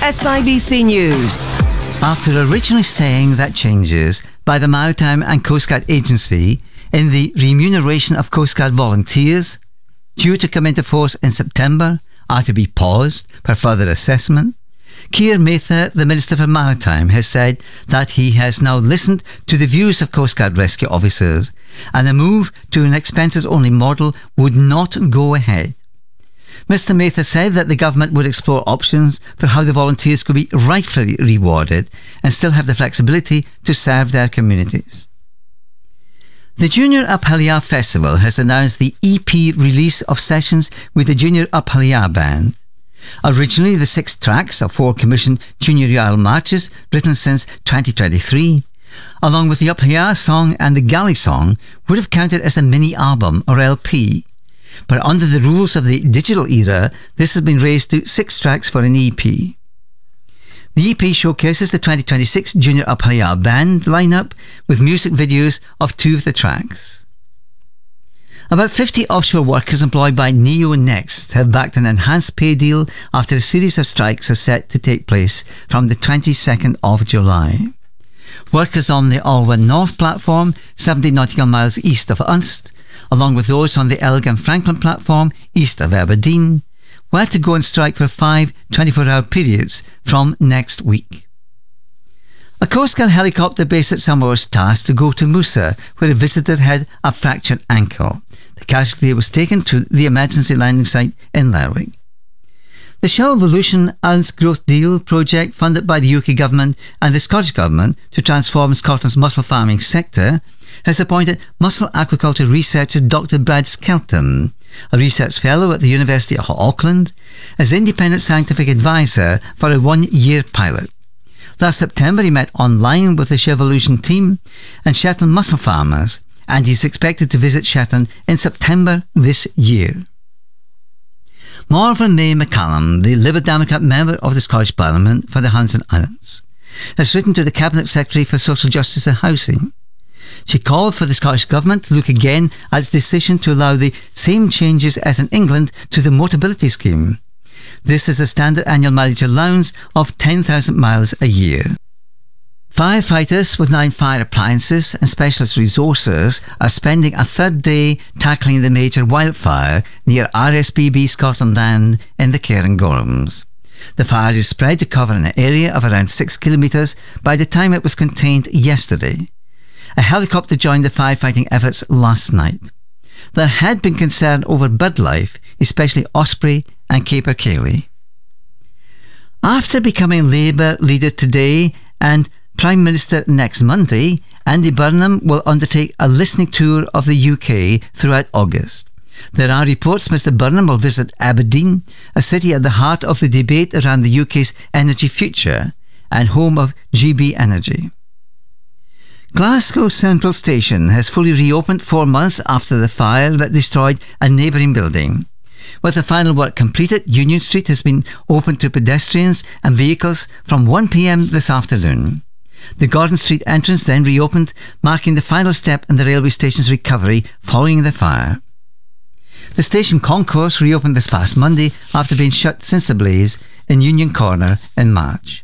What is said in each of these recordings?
SIBC News. After originally saying that changes by the Maritime and Coast Guard Agency in the remuneration of Coast Guard volunteers, due to come into force in September, are to be paused for further assessment, Keir Mather, the Minister for Maritime, has said that he has now listened to the views of Coast Guard rescue officers and a move to an expenses-only model would not go ahead. Mr Mather said that the government would explore options for how the volunteers could be rightfully rewarded and still have the flexibility to serve their communities. The Junior Up Hallia Festival has announced the EP release of sessions with the Junior Up Hallia Band. Originally, the 6 tracks of 4 commissioned Junior Jarl marches written since 2023, along with the Up Hallia song and the Galley song, would have counted as a mini-album or LP. But under the rules of the digital era, this has been raised to 6 tracks for an EP. The EP showcases the 2026 Junior Up Hallia Band lineup with music videos of 2 of the tracks. About 50 offshore workers employed by NeoNext have backed an enhanced pay deal after a series of strikes are set to take place from the 22nd of July. Workers on the Alwyn North platform, 70 nautical miles east of Unst, along with those on the Elgin Franklin platform, east of Aberdeen, will have to go on strike for 5 24-hour periods from next week. A Coast Guard helicopter based at Samoa was tasked to go to Musa, where a visitor had a fractured ankle. The casualty was taken to the emergency landing site in Lerwick. The Shell Evolution Alliance Growth Deal project, funded by the UK Government and the Scottish Government to transform Scotland's mussel farming sector, has appointed mussel aquaculture researcher Dr Brad Skelton, a research fellow at the University of Auckland, as independent scientific advisor for a 1-year pilot. Last September he met online with the Chevolution team and Shetland mussel farmers, and he's expected to visit Shetland in September this year. Marvin May McCallum, the Liberal Democrat member of the Scottish Parliament for the Hansen Islands, has written to the Cabinet Secretary for Social Justice and Housing. She called for the Scottish Government to look again at its decision to allow the same changes as in England to the Motability Scheme. This is a standard annual mileage allowance of 10,000 miles a year. Firefighters with 9 fire appliances and specialist resources are spending a 3rd day tackling the major wildfire near RSPB Scotland Land in the Cairngorms. The fire is spread to cover an area of around 6 kilometres by the time it was contained yesterday. A helicopter joined the firefighting efforts last night. There had been concern over bird life, especially osprey and capercaillie. After becoming Labour leader today and Prime Minister next Monday, Andy Burnham will undertake a listening tour of the UK throughout August. There are reports Mr Burnham will visit Aberdeen, a city at the heart of the debate around the UK's energy future and home of GB Energy. Glasgow Central Station has fully reopened 4 months after the fire that destroyed a neighbouring building. With the final work completed, Union Street has been opened to pedestrians and vehicles from 1 p.m. this afternoon. The Gordon Street entrance then reopened, marking the final step in the railway station's recovery following the fire. The station concourse reopened this past Monday after being shut since the blaze in Union Corner in March.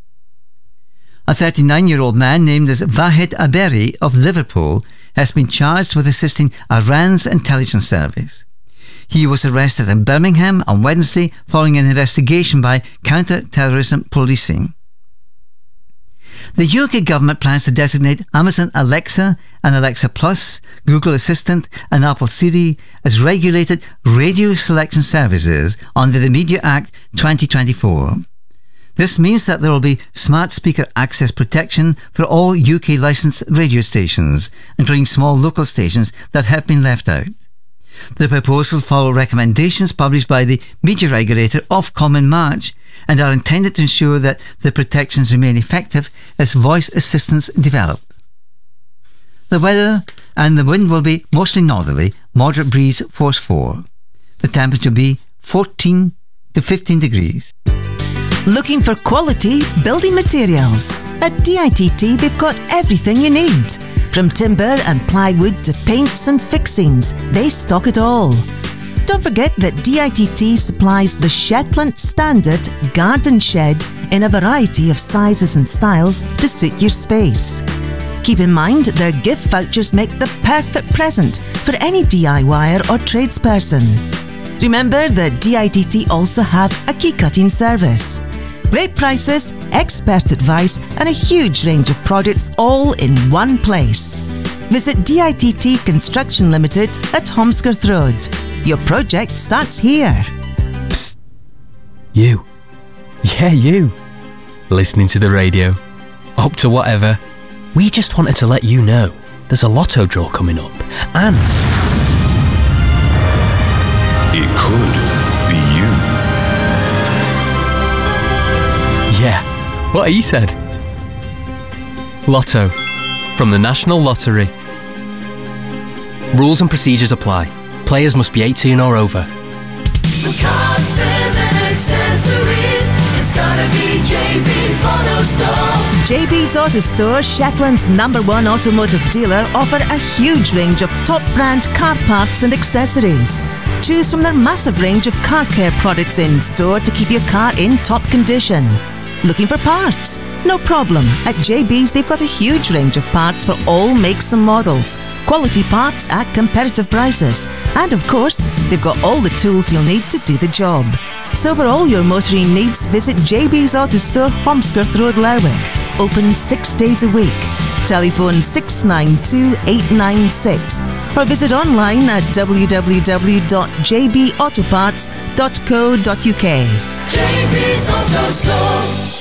A 39-year-old man named as Vahid Aberi of Liverpool has been charged with assisting Iran's intelligence service. He was arrested in Birmingham on Wednesday following an investigation by counter-terrorism policing. The UK government plans to designate Amazon Alexa and Alexa Plus, Google Assistant and Apple Siri as regulated radio selection services under the Media Act 2024. This means that there will be smart speaker access protection for all UK licensed radio stations, including small local stations that have been left out. The proposals follow recommendations published by the media regulator Ofcom in March and are intended to ensure that the protections remain effective as voice assistants develop. The weather and the wind will be mostly northerly, moderate breeze force 4. The temperature will be 14 to 15 degrees. Looking for quality building materials? At DITT they've got everything you need. From timber and plywood to paints and fixings, they stock it all. Don't forget that DITT supplies the Shetland Standard garden shed in a variety of sizes and styles to suit your space. Keep in mind their gift vouchers make the perfect present for any DIYer or tradesperson. Remember that DITT also have a key cutting service. Great prices, expert advice and a huge range of products all in one place. Visit DITT Construction Limited at Holmskirth Road. Your project starts here. Psst. You. Yeah, you. Listening to the radio. Up to whatever. We just wanted to let you know there's a lotto draw coming up and... It could be you. Yeah, what he said. Lotto. From the National Lottery. Rules and procedures apply. Players must be 18 or over. For cars, spares and accessories, it's gotta be JB's Auto Store. JB's Auto Store, Shetland's #1 automotive dealer, offer a huge range of top brand car parts and accessories. Choose from their massive range of car care products in store to keep your car in top condition. Looking for parts? No problem. At JB's they've got a huge range of parts for all makes and models. Quality parts at competitive prices. And of course, they've got all the tools you'll need to do the job. So for all your motoring needs, visit JB's Auto Store, Holmskirth Road, Lerwick. Open 6 days a week. Telephone 692 896 or visit online at www.jbautoparts.co.uk. JB's Auto Store.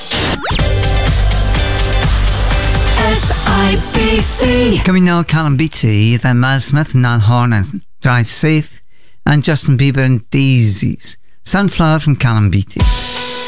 SIPC. Coming now, Callum Beattie, then Mal Smith and Niall Hornan, Drive Safe, and Justin Bieber and Daisies. Sunflower from Callum Beattie.